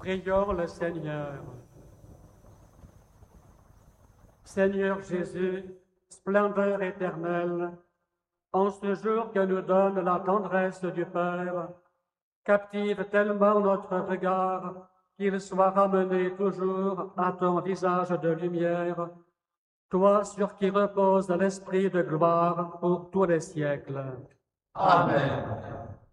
Prions le Seigneur. Seigneur Jésus, splendeur éternelle, en ce jour que nous donne la tendresse du Père, captive tellement notre regard qu'il soit ramené toujours à ton visage de lumière, toi sur qui repose l'esprit de gloire pour tous les siècles. Amen.